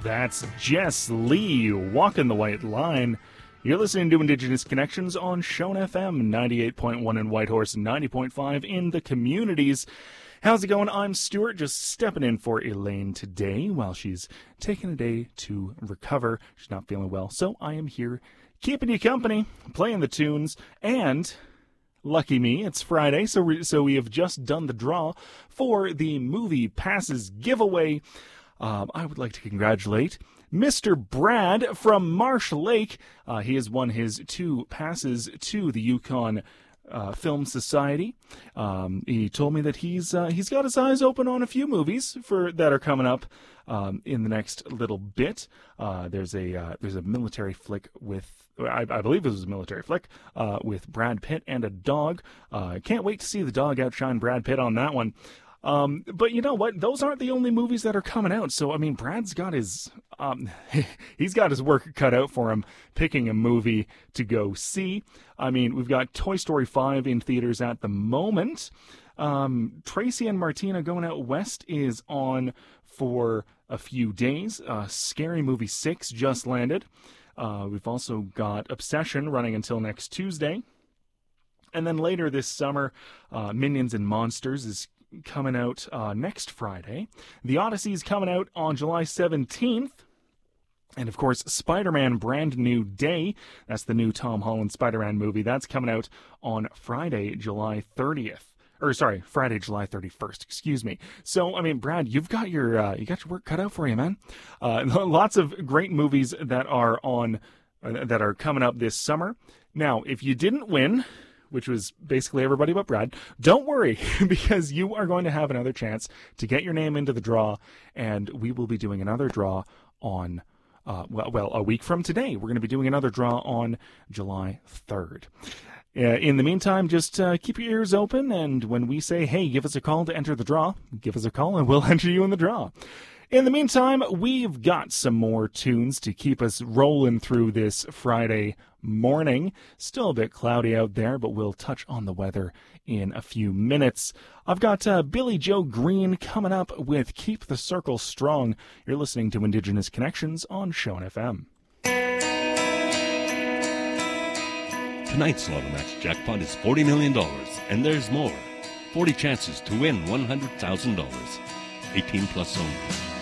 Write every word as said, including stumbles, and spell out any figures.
That's Jess Lee, Walking the White Line. You're listening to Indigenous Connections on Shone F M, ninety-eight point one in Whitehorse, ninety point five in the communities. How's it going? I'm Stuart, just stepping in for Elaine today while she's taking a day to recover. She's not feeling well, so I am here keeping you company, playing the tunes, and lucky me, it's Friday, so we, so we have just done the draw for the Movie Passes giveaway. Um, I would like to congratulate Mister Brad from Marsh Lake. Uh, he has won his two passes to the Yukon uh, Film Society. Um, he told me that he's uh, he's got his eyes open on a few movies for that are coming up um, in the next little bit. Uh, there's a uh, there's a military flick with. I, I believe this was a military flick uh, with Brad Pitt and a dog. I uh, can't wait to see the dog outshine Brad Pitt on that one. Um, but you know what? Those aren't the only movies that are coming out. So, I mean, Brad's got his, um, he's got his work cut out for him picking a movie to go see. I mean, we've got Toy Story five in theaters at the moment. Um, Tracy and Martina Going Out West is on for a few days. Uh, Scary Movie six just landed. Uh, we've also got Obsession running until next Tuesday. And then later this summer, uh, Minions and Monsters is coming out uh, next Friday. The Odyssey is coming out on July seventeenth. And, of course, Spider-Man Brand New Day. That's the new Tom Holland Spider-Man movie. That's coming out on Friday, July thirtieth. Or, sorry, Friday, July thirty-first. Excuse me. So, I mean, Brad, you've got your uh, you got your work cut out for you, man. Uh, lots of great movies that are on uh, that are coming up this summer. Now, if you didn't win, which was basically everybody but Brad, don't worry, because you are going to have another chance to get your name into the draw, and we will be doing another draw on, uh, well, well, a week from today. We're going to be doing another draw on July third. Uh, in the meantime, just uh, keep your ears open, and when we say, hey, give us a call to enter the draw, give us a call, and we'll enter you in the draw. In the meantime, we've got some more tunes to keep us rolling through this Friday morning. Still a bit cloudy out there, but we'll touch on the weather in a few minutes. I've got uh, Billy Joe Green coming up with Keep the Circle Strong. You're listening to Indigenous Connections on Shone F M. Tonight's Lotto Max jackpot is forty million dollars, and there's more. forty chances to win one hundred thousand dollars. eighteen plus only.